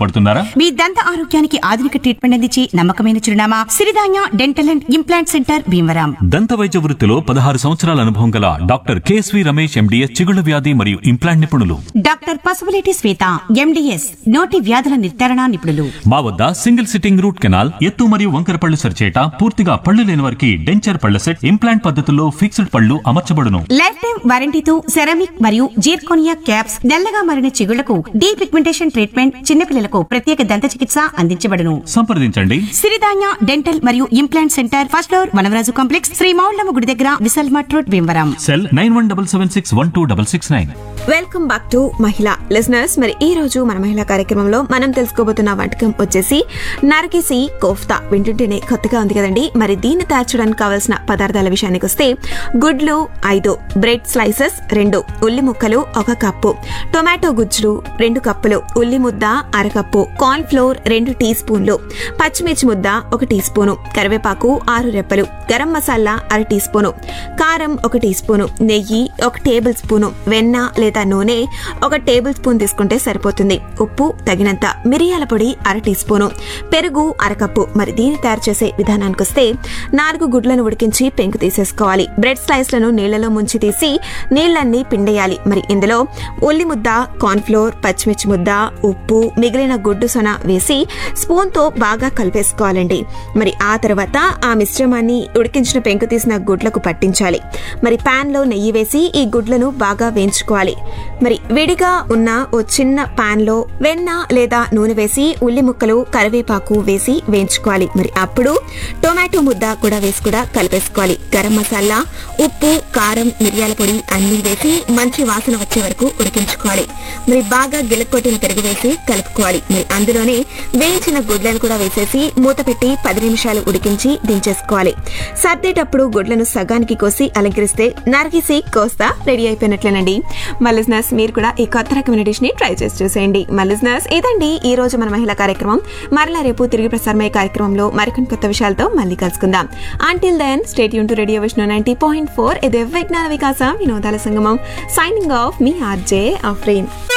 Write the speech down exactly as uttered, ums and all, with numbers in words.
పడుతున్నారా? మీ దంత ఆరోగ్యానికి ఆధునిక ట్రీట్మెంట్ అందించి నమ్మకమైన చిరునామా Siridhanya dental and implant centre Bhimavaram. దంత వైద్య వృత్తిలో పదహారు సంవత్సరాల అనుభవం గల డాక్టర్ కేఎస్వి రమేష్ ఎండిఎస్ చిగుళ్ళ వ్యాధి మరియు ఇంప్లాంట్ నిపుణులు. డాక్టర్ పసుపులేటి శ్వేత ఎండిఎస్ నోటి వ్యాధుల నిర్ధారణ నిపుణులు. మా వద్ద సింగిల్ సిట్టింగ్ రూట్ కెనాల్, ఎత్తు మరియు వంకర పళ్ళు సరిచేట, పూర్తిగా పళ్ళు లేని వారికి డెంచర్ పళ్ళ సెట్, ఇంప్లాంట్ పద్ధతుల్లో ఫిక్స్డ్ పళ్ళు అమర్చబడును. లైఫ్ టైం వారంటీతో సెరామిక్ మరియు జీర్కోనియా క్యాప్స్, నల్లగా మారిన చిగుళ్లకు డీ పిగ్మెంటేషన్ ట్రీట్మెంట్, చిన్నపిల్లలకు ప్రత్యేక దంత చికిత్స అందించబడును. సంప్రదించండి సిరిధాన్య డెంటల్ మరియు implant centre, first floor, Vanavaraju complex, Shri Moullamma గుడి దగ్గర, విశాల్ మట్ road, Bhimavaram. Cell nine one double seven six one two double six nine. Welcome back to మహిళా లిజనర్స్. మరి ఈ రోజు మన మహిళా కార్యక్రమంలో మనం తెలుసుకోబోతున్న వంటకం వచ్చేసి నరకేసి కోఫ్తా. వింటుంటేనే కొత్తగా ఉంది కదండి. మరి దీన్ని తయారు చేయడానికి కావాల్సిన పదార్థాల విషయానికి వస్తే గుడ్లు ఐదు, బ్రెడ్ స్లైసెస్ రెండు, ఉల్లి ముక్కలు ఒక కప్పు, టొమాటో గుజ్జులు రెండు కప్పులు, ఉల్లి ముద్ద అరకప్పు, కార్న్ ఫ్లోర్ రెండు టీ స్పూన్లు, పచ్చిమిర్చి ముద్ద ఒక టీ స్పూను, కరివేపాకు ఆరు రెప్పలు, గరం మసాలా అర టీ స్పూను, కారం ఒక టీ స్పూను, నెయ్యి ఒక టేబుల్ స్పూను, వెన్న లేదా నూనె ఒక టేబుల్ స్పూన్ తీసుకుంటే సరిపోతుంది, ఉప్పు తగినంత, మిరియాల పొడి అర టీ స్పూను, పెరుగు అరకప్పు. మరి దీన్ని తయారు చేసే విధానానికి వస్తే నాలుగు గుడ్లను ఉడికించి పెంకు తీసేసుకోవాలి. బ్రెడ్ స్లైస్లను నీళ్లలో ముంచి తీసి నీళ్లన్నీ పిండేయాలి. మరి ఇందులో ఉల్లి ముద్ద, కార్న్ ఫ్లోర్, పచ్చిమిర్చి ముద్ద, ఉప్పు, మిగిలిన గుడ్డు సొన వేసి స్పూన్ తో బాగా కలిపేసుకోవాలండి. మరి ఆ తర్వాత ఆ మిశ్రమాన్ని ఉడికించిన పెంకు తీసిన గుడ్లకు పట్టించాలి. మరి పాన్ లో నెయ్యి వేసి ఈ గుడ్లను బాగా వేయించుకోవాలి. మరి విడిగా ఉన్న ఓ చిన్న పాన్ లో వెన్న లేదా నూనె వేసి ఉల్లి ముక్కలు, కరివేపాకు వేసి వేయించుకోవాలి. మరి అప్పుడు టొమాటో ముద్ద కూడా వేసి కూడా కలిపేసుకోవాలి. గరం మసాలా, ఉప్పు, కారం, మిరియాల పొడి అన్ని వేసి మంచి వాసన వచ్చే వరకు ఉడికించుకోవాలి. మరి బాగా గిలకొట్టిన పెరుగు వేసి కలుపుకోవాలి. మరి అందులోనే వేయించిన గుడ్లను కూడా వేసేసి మూత పెట్టి పది నిమిషాలు ఉడికించి దించేసుకోవాలి. సర్దేటప్పుడు గుడ్లను సగానికి కోసి అలంకరిస్తే నరకేసి కోస్తా రెడీ అయిపోయినట్లేనండి. మలిజినర్స్ మీరు కూడా ఈ కొత్త రకమైన డిష్ ని ట్రై చేసి చూసేయండి. మలిజినర్స్ ఇదండి ఈ రోజు మన మహిళా కార్యక్రమం. మరలా రేపు తిరిగి ప్రసారమయ్యే కార్యక్రమంలో మరికొన్ని కొత్త విషయాలతో మళ్ళీ కలుసుకుందాం. Until then stay tune to radio Vishnu ninety point four. ఇది విజ్ఞాన వికాస వినోదాల సంగమం. సైనింగ్ ఆఫ్ మీ ఆర్జే ఆఫ్రీన్.